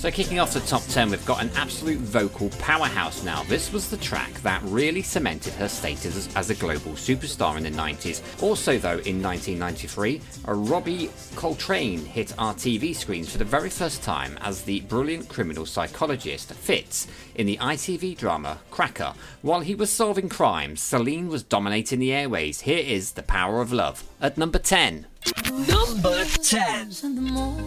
So kicking off the top 10, we've got an absolute vocal powerhouse now. This was the track that really cemented her status as a global superstar in the 90s. Also though, in 1993, Robbie Coltrane hit our TV screens for the very first time as the brilliant criminal psychologist Fitz in the ITV drama Cracker. While he was solving crimes, Celine was dominating the airways. Here is The Power of Love at number 10. Number 10.